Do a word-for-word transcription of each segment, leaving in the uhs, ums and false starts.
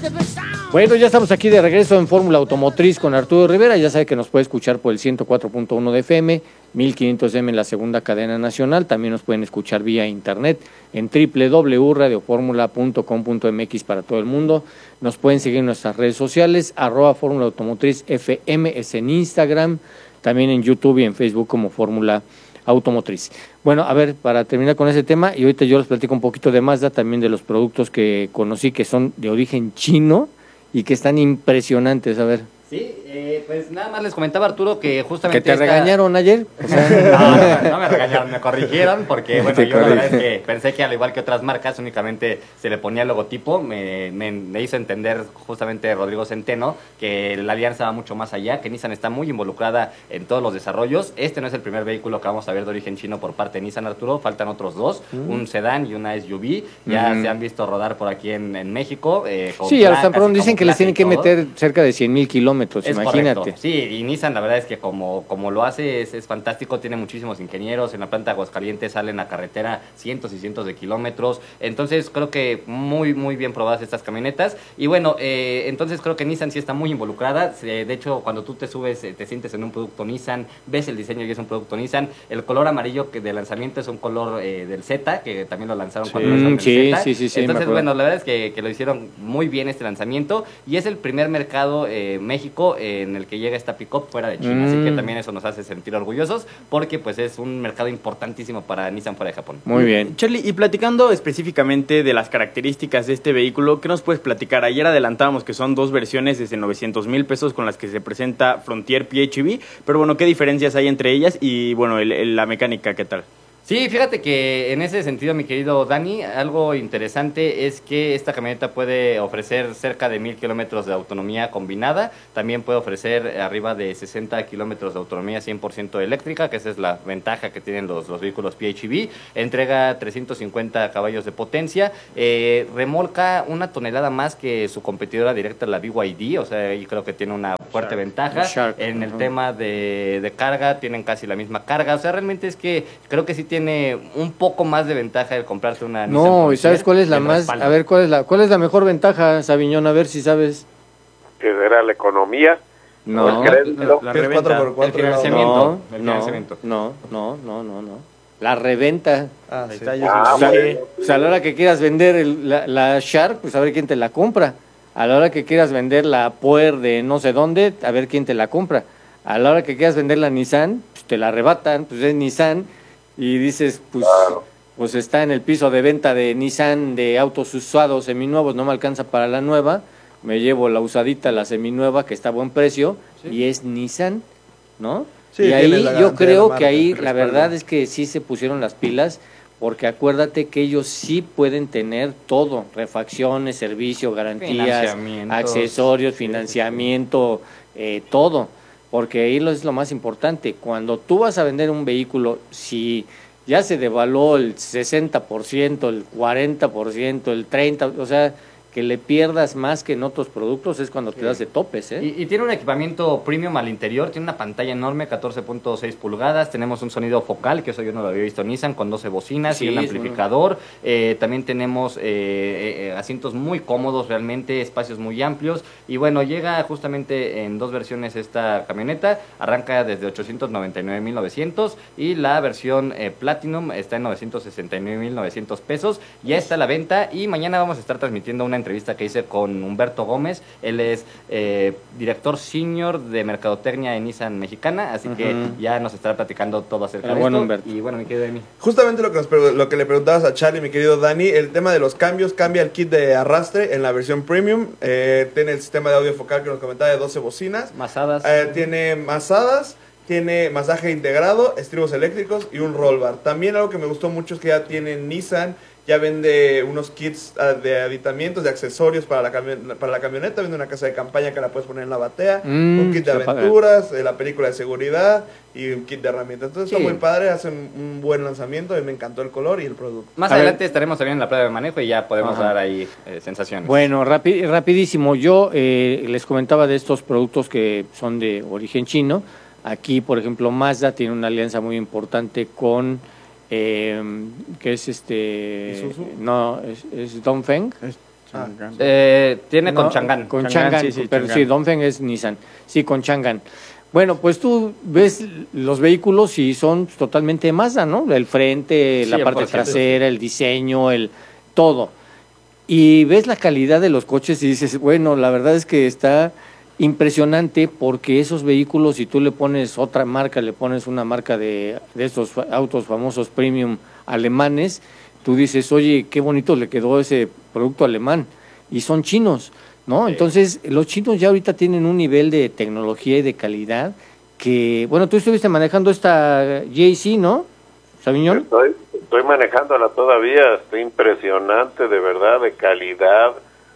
Bueno, ya estamos aquí de regreso en Fórmula Automotriz con Arturo Rivera. Ya sabe que nos puede escuchar por el ciento cuatro punto uno de F M, mil quinientos M en la segunda cadena nacional. También nos pueden escuchar vía internet en doble u doble u doble u punto radio fórmula punto com punto m x para todo el mundo. Nos pueden seguir en nuestras redes sociales, arroba Fórmula Automotriz F M, es en Instagram, también en YouTube y en Facebook como Fórmula Automotriz. Bueno, a ver, para terminar con ese tema, y ahorita yo les platico un poquito de Mazda, también de los productos que conocí que son de origen chino y que están impresionantes. A ver. Sí, eh, pues nada más les comentaba, Arturo, que justamente... ¿Que te esta... regañaron ayer? O sea, no, no, no me regañaron, me corrigieron, porque bueno, yo la verdad es que pensé que al igual que otras marcas únicamente se le ponía el logotipo. Me, me, me hizo entender justamente Rodrigo Centeno que la alianza va mucho más allá, que Nissan está muy involucrada en todos los desarrollos. Este no es el primer vehículo que vamos a ver de origen chino por parte de Nissan, Arturo, faltan otros dos, mm. un sedán y una S U V. Ya mm. se han visto rodar por aquí en, en México. Eh, con sí, a los Zamprón dicen que les tienen que meter cerca de cien mil kilómetros. Es imagínate. Correcto. Sí, y Nissan la verdad es que como, como lo hace es, es fantástico, tiene muchísimos ingenieros, en la planta de Aguascalientes salen a carretera cientos y cientos de kilómetros, entonces creo que muy muy bien probadas estas camionetas, y bueno, eh, entonces creo que Nissan sí está muy involucrada. Eh, de hecho cuando tú te subes, eh, te sientes en un producto Nissan, ves el diseño y es un producto Nissan. El color amarillo que de lanzamiento es un color eh, del Z, que también lo lanzaron sí, cuando lanzaron el sí, Z. Sí, sí, sí, entonces bueno, la verdad es que, que lo hicieron muy bien este lanzamiento, y es el primer mercado eh, México en el que llega esta pick-up fuera de China, mm. así que también eso nos hace sentir orgullosos, porque pues es un mercado importantísimo para Nissan fuera de Japón. Muy bien. Charlie, y platicando específicamente de las características de este vehículo, ¿qué nos puedes platicar? Ayer adelantábamos que son dos versiones desde novecientos mil pesos con las que se presenta Frontier P H E V, pero bueno, ¿qué diferencias hay entre ellas? Y bueno, el, el, la mecánica, ¿qué tal? Sí, fíjate que en ese sentido, mi querido Dani, algo interesante es que esta camioneta puede ofrecer cerca de mil kilómetros de autonomía combinada, también puede ofrecer arriba de sesenta kilómetros de autonomía cien por ciento eléctrica, que esa es la ventaja que tienen los, los vehículos P H E V, entrega trescientos cincuenta caballos de potencia, eh, remolca una tonelada más que su competidora directa, la B Y D, o sea, ahí creo que tiene una fuerte Shark. ventaja. Shark. En el uh-huh. tema de, de carga, tienen casi la misma carga, o sea, realmente es que creo que sí tiene tiene un poco más de ventaja el comprarte una no, Nissan. No, ¿y sabes cuál es la más? Respaldo. A ver, ¿cuál es la cuál es la mejor ventaja, Sabiñón? A ver si sabes. ¿Que era la economía? No, el la, la reventa, cuatro por cuatro, el financiamiento. No, el financiamiento. No, no, no, no, no. La reventa. Ah, sí. Está, ah, o, sea, o sea, a la hora que quieras vender el, la, la Shark, pues a ver quién te la compra. A la hora que quieras vender la Puer de no sé dónde, a ver quién te la compra. A la hora que quieras vender la Nissan, pues te la arrebatan, pues es Nissan. Y dices, pues, claro. pues está en el piso de venta de Nissan de autos usados seminuevos, no me alcanza para la nueva, me llevo la usadita, la seminueva, que está a buen precio, sí. y es Nissan, ¿no? Sí, y ahí yo creo que ahí la verdad es que sí se pusieron las pilas, porque acuérdate que ellos sí pueden tener todo, refacciones, servicio, garantías, accesorios, financiamiento, eh, todo. Porque ahí es lo más importante. Cuando tú vas a vender un vehículo, si ya se devaluó el sesenta por ciento, el cuarenta por ciento, el treinta por ciento, o sea, que le pierdas más que en otros productos es cuando sí. te das de topes, ¿eh? Y, y tiene un equipamiento premium al interior, tiene una pantalla enorme, catorce punto seis pulgadas, tenemos un sonido focal, que eso yo no lo había visto en Nissan, con doce bocinas sí, y un amplificador, bueno. eh, también tenemos eh, eh, asientos muy cómodos realmente, espacios muy amplios, y bueno, llega justamente en dos versiones esta camioneta, arranca desde ochocientos noventa y nueve mil novecientos, y la versión eh, Platinum está en novecientos sesenta y nueve mil novecientos pesos, ya está a la venta, y mañana vamos a estar transmitiendo una entrevista que hice con Humberto Gómez. Él es eh, director senior de mercadotecnia en Nissan Mexicana, así uh-huh. que ya nos estará platicando todo acerca Pero de bueno, esto. Humberto. Y bueno, mi querido Dani. Justamente lo que, nos, lo que le preguntabas a Charlie, mi querido Dani, el tema de los cambios, cambia el kit de arrastre en la versión premium, eh, tiene el sistema de audio focal que nos comentaba de doce bocinas, masadas, eh, tiene masadas, tiene masaje integrado, estribos eléctricos y un roll bar. También algo que me gustó mucho es que ya tiene Nissan, ya vende unos kits de aditamientos, de accesorios para la, cami- para la camioneta, vende una casa de campaña que la puedes poner en la batea, mm, un kit de aventuras, eh, la película de seguridad y un kit de herramientas. Entonces sí. está muy padre, hacen un buen lanzamiento y me encantó el color y el producto. Más a adelante ver. estaremos también en la prueba de manejo y ya podemos Ajá. dar ahí eh, sensaciones. Bueno, rapi- rapidísimo, yo eh, les comentaba de estos productos que son de origen chino. Aquí, por ejemplo, Mazda tiene una alianza muy importante con... Eh, que es este ¿Isuzu? no es, es Dongfeng es, Chang'an. Eh, tiene No, con Chang'an. Con Chang'an, Chang'an, sí, sí, pero Chang'an. sí, Dongfeng es Nissan. Sí, con Chang'an. Bueno, pues tú ves los vehículos y son totalmente Mazda, ¿no? El frente, la parte cien por ciento, trasera, el diseño, el todo. Y ves la calidad de los coches y dices, bueno, la verdad es que está impresionante porque esos vehículos, si tú le pones otra marca, le pones una marca de, de estos fa- autos famosos premium alemanes, tú dices, oye, qué bonito le quedó ese producto alemán. Y son chinos, ¿no? Sí. Entonces, los chinos ya ahorita tienen un nivel de tecnología y de calidad que, bueno, tú estuviste manejando esta J C, ¿no, Sabiñón? Estoy, estoy manejándola todavía, estoy impresionante, de verdad, de calidad,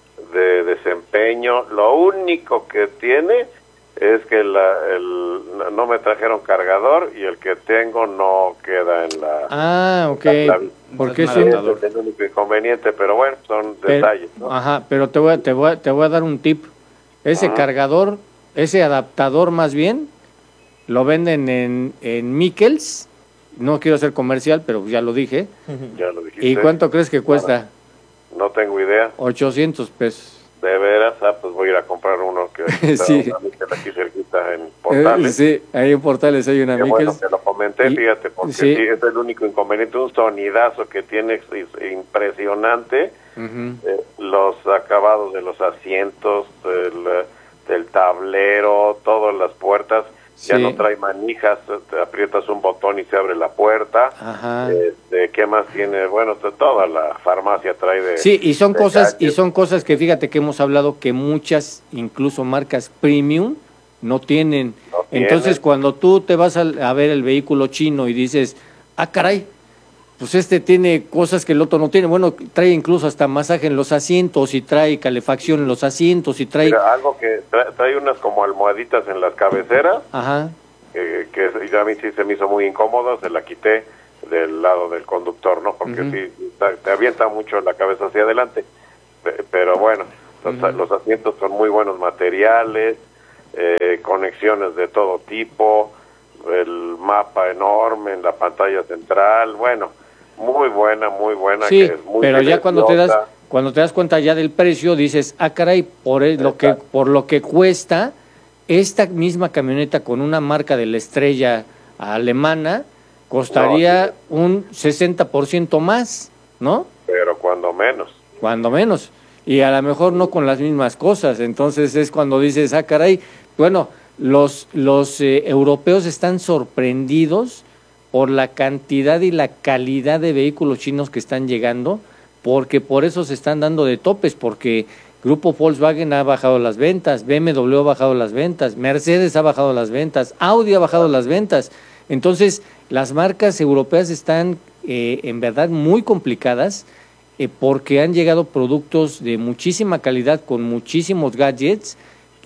de desempeño. Lo único que tiene es que la, el, no me trajeron cargador y el que tengo no queda en la... Ah, ok. La- Porque es Entonces, un... Ese es el único inconveniente, pero bueno, son Pero- detalles, ¿no? Ajá, pero te voy a, te voy a, te voy a dar un tip. Ese Ajá. cargador, ese adaptador más bien, lo venden en, en Mikkels. No quiero hacer comercial, pero ya lo dije. Ya lo dijiste. ¿Y cuánto crees que cuesta? No tengo idea. ochocientos pesos. De veras, ah, pues voy a ir a comprar uno que está Sí. una Miquel aquí cerquita en Portales. Eh, sí, ahí en Portales hay una Qué bueno Mikkels. que lo comenté, Y- fíjate, porque sí. sí. es el único inconveniente, un sonidazo que tiene es- es impresionante, Ujú. eh, los acabados de los asientos, del, eh, del tablero, todas las puertas, ya Sí. no trae manijas, eh, te aprietas un botón y se abre la puerta. Ajá. Este, ¿qué más tiene? Bueno, t- toda la farmacia trae de... Sí, y son de cosas, y gadgets. son cosas que fíjate que hemos hablado que muchas, incluso marcas premium, no tienen. No tienen. Entonces, cuando tú te vas a, a ver el vehículo chino y dices, ah, caray, pues este tiene cosas que el otro no tiene. Bueno, trae incluso hasta masaje en los asientos y trae calefacción en los asientos y trae... Mira, algo que tra- trae unas como almohaditas en las cabeceras, Ajá, eh, que ya a mí sí se me hizo muy incómodo, se la quité del lado del conductor, ¿no? Porque Ujú. sí, ta- te avienta mucho la cabeza hacia adelante. Pe- Pero bueno, los, Ujú. los asientos son muy buenos materiales, eh, conexiones de todo tipo, el mapa enorme en la pantalla central, bueno, muy buena, muy buena. sí, que es muy pero ya cuando te das silenciosa. cuando te das cuenta ya del precio, dices, ah, caray, por el- lo que, Exacto. por lo que cuesta esta misma camioneta con una marca de la estrella alemana, costaría un sesenta por ciento más, ¿no? Pero cuando menos. Cuando menos. Y a lo mejor no con las mismas cosas. Entonces es cuando dices, ah, caray, bueno, los, los eh, europeos están sorprendidos por la cantidad y la calidad de vehículos chinos que están llegando, porque por eso se están dando de topes, porque Grupo Volkswagen ha bajado las ventas, B M W ha bajado las ventas, Mercedes ha bajado las ventas, Audi ha bajado las ventas. Entonces, las marcas europeas están eh, en verdad muy complicadas eh, porque han llegado productos de muchísima calidad con muchísimos gadgets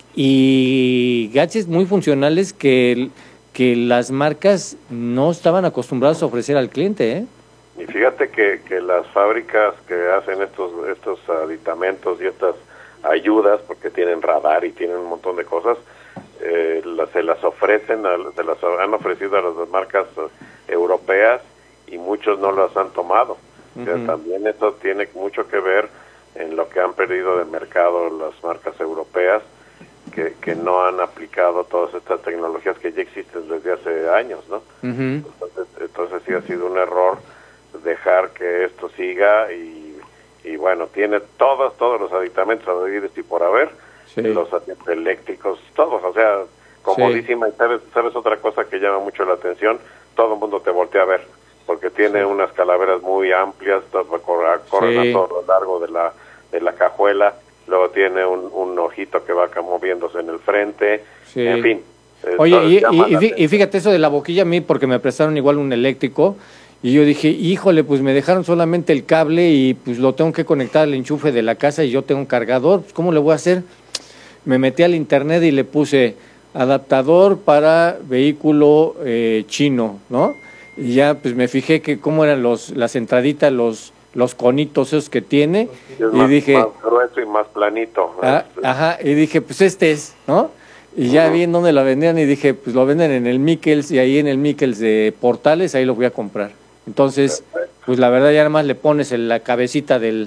y gadgets muy funcionales que, que las marcas no estaban acostumbradas a ofrecer al cliente, ¿eh? Y fíjate que, que las fábricas que hacen estos estos aditamentos y estas ayudas, porque tienen radar y tienen un montón de cosas, eh, las- se las ofrecen, a- se las han ofrecido a las marcas eh, europeas y muchos no las han tomado. O sea, Ujú. también eso tiene mucho que ver en lo que han perdido de mercado las marcas europeas, que, que no han aplicado todas estas tecnologías que ya existen desde hace años, ¿no? Ujú. Entonces, entonces sí ha sido un error dejar que esto siga y, y bueno, tiene todos, todos los aditamentos habidos y por haber, Sí. los asientos eléctricos, todos, o sea, comodísima. Y sabes, sabes otra cosa que llama mucho la atención, todo el mundo te voltea a ver, porque tiene Sí. unas calaveras muy amplias, to- corre- corren Sí. a todo lo largo de la, de la cajuela, luego tiene un, un ojito que va acá moviéndose en el frente, Sí. en fin. eh, Oye, todo y, llama y- la y fí- y atención. fíjate eso de la boquilla a mí, porque me prestaron igual un eléctrico, y yo dije, híjole, pues me dejaron solamente el cable y pues lo tengo que conectar al enchufe de la casa y yo tengo un cargador, pues ¿cómo le voy a hacer? Me metí al internet y le puse adaptador para vehículo eh, chino, ¿no? Y ya pues me fijé que cómo eran los las entraditas, los los conitos esos que tiene, Es y más, dije, más grueso y más planito. ah, Este, ajá, y dije, pues este es, ¿no? Y ya vi en dónde la vendían y dije, pues lo venden en el Mikkels y ahí en el Mikkels de Portales, ahí lo voy a comprar. Entonces, pues la verdad ya nada más le pones en la cabecita del,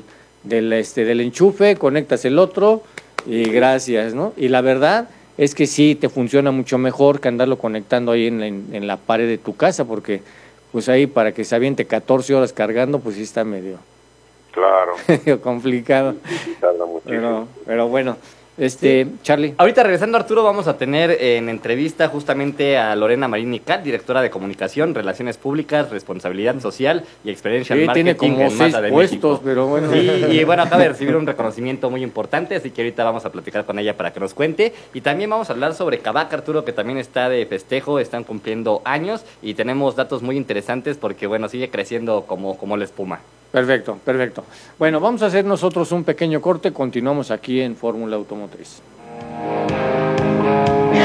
del, este, del enchufe, conectas el otro y gracias, ¿no? Y la verdad es que sí te funciona mucho mejor que andarlo conectando ahí en la, en, en la pared de tu casa, porque pues ahí para que se aviente catorce horas cargando, pues sí está medio, Claro. medio complicado. Tarda muchísimo. Pero, pero bueno, este, Charlie. Ahorita regresando, Arturo, vamos a tener en entrevista justamente a Lorena Marini Cat, directora de Comunicación, Relaciones Públicas, Responsabilidad Social y Experiencia Sí, en Marketing tiene como en seis Mazda de puestos, México. pero bueno. Sí, y bueno, acaba de recibir un reconocimiento muy importante, así que ahorita vamos a platicar con ella para que nos cuente. Y también vamos a hablar sobre Kavak, Arturo, que también está de festejo, están cumpliendo años y tenemos datos muy interesantes porque, bueno, sigue creciendo como, como la espuma. Perfecto, perfecto. Bueno, vamos a hacer nosotros un pequeño corte, continuamos aquí en Fórmula Automotriz.